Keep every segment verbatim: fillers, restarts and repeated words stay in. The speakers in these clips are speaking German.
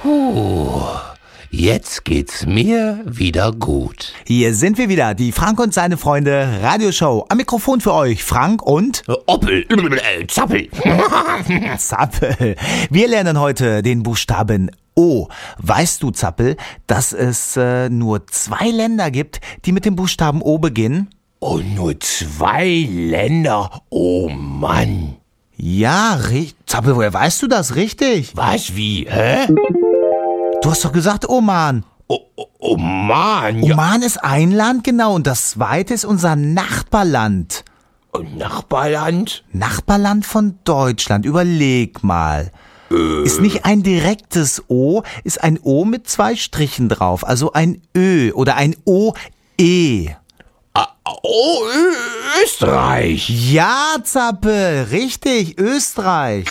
Puh, jetzt geht's mir wieder gut. Hier sind wir wieder, die Frank und seine Freunde Radioshow. Am Mikrofon für euch Frank und Oppel, äh, Zappel. Zappel. Wir lernen heute den Buchstaben O. Weißt du, Zappel, dass es äh, nur zwei Länder gibt, die mit dem Buchstaben O beginnen? Oh, nur zwei Länder? Oh Mann. Ja, richtig. Zappel, woher weißt du das? Richtig. Was, wie, hä? Du hast doch gesagt Oman. Oh, oh, Oman, ja. Oman ist ein Land, genau, und das zweite ist unser Nachbarland. Und Nachbarland? Nachbarland von Deutschland, überleg mal. Äh. Ist nicht ein direktes O, ist ein O mit zwei Strichen drauf, also ein Ö oder ein O-E. Ah, oh, Österreich. Ja, Zappel, richtig, Österreich.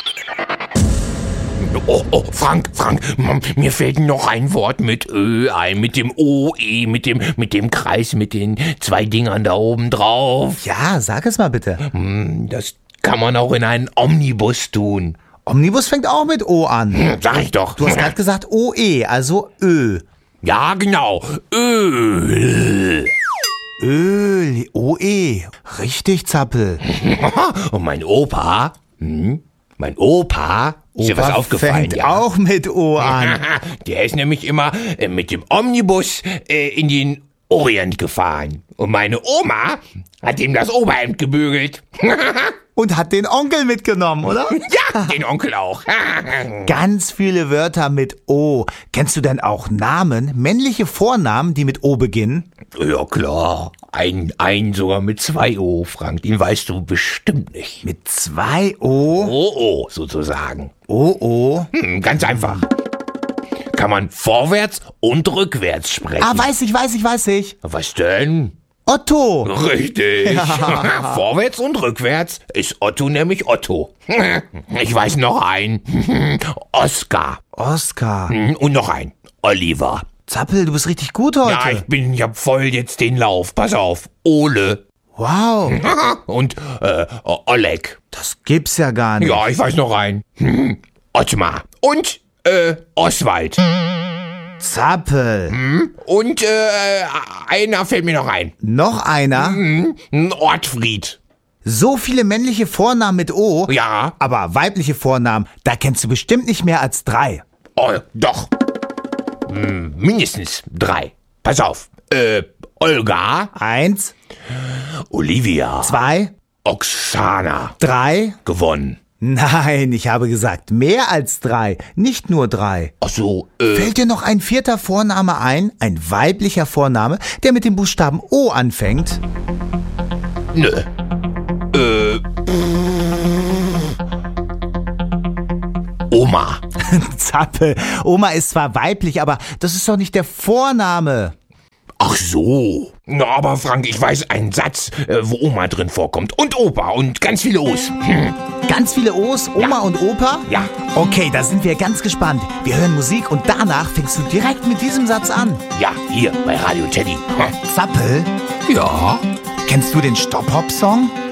Oh, oh, Frank, Frank, mir fällt noch ein Wort mit Ö ein, mit dem O, E, mit dem, mit dem Kreis, mit den zwei Dingern da oben drauf. Ja, sag es mal bitte. Das kann man auch in einen Omnibus tun. Omnibus fängt auch mit O an. Hm, sag ich doch. Du hast gerade gesagt O-E, also Ö. Ja, genau. Öl. Öl, O-E. Richtig, Zappel. Und mein Opa, hm? mein Opa, ist dir was aufgefallen? Fängt ja? auch mit O an. Der ist nämlich immer äh, mit dem Omnibus äh, in den Orient gefahren. Und meine Oma hat ihm das Oberhemd gebügelt. Und hat den Onkel mitgenommen, oder? Ja, den Onkel auch. Ganz viele Wörter mit O. Kennst du denn auch Namen, männliche Vornamen, die mit O beginnen? Ja, klar. Ein, ein sogar mit zwei O, Frank. Den weißt du bestimmt nicht. Mit zwei O? O, O, sozusagen. O, O? Hm, ganz einfach. Kann man vorwärts und rückwärts sprechen. Ah, weiß ich, weiß ich, weiß ich. Was denn? Otto. Richtig. Ja. Vorwärts und rückwärts ist Otto nämlich Otto. Ich weiß noch einen. Oskar. Oskar. Und noch ein. Oliver. Zappel, du bist richtig gut heute. Ja, ich bin, ich hab voll jetzt den Lauf. Pass auf. Ole. Wow. Und äh, Oleg. Das gibt's ja gar nicht. Ja, ich weiß noch einen. Ottmar. Und äh, Oswald. Zappel. Hm? Und äh, einer fällt mir noch ein. Noch einer? Hm? Ortfried. So viele männliche Vornamen mit O? Ja. Aber weibliche Vornamen, da kennst du bestimmt nicht mehr als drei. Oh, doch. Hm, mindestens drei. Pass auf. Äh, Olga. Eins. Olivia. Zwei. Oksana. Drei. Gewonnen. Nein, ich habe gesagt mehr als drei, nicht nur drei. Ach so, äh... Fällt dir noch ein vierter Vorname ein? Ein weiblicher Vorname, der mit dem Buchstaben O anfängt? Nö. Äh... Oma. Zappel, Oma ist zwar weiblich, aber das ist doch nicht der Vorname. Ach so. Na, aber Frank, ich weiß einen Satz, äh, wo Oma drin vorkommt. Und Opa und ganz viele O's. Hm. Ganz viele O's, Oma Ja. und Opa? Ja. Okay, da sind wir ganz gespannt. Wir hören Musik und danach fängst du direkt mit diesem Satz an. Ja, hier bei Radio Teddy. Hm. Zappel, Ja. kennst du den Stop-Hop-Song?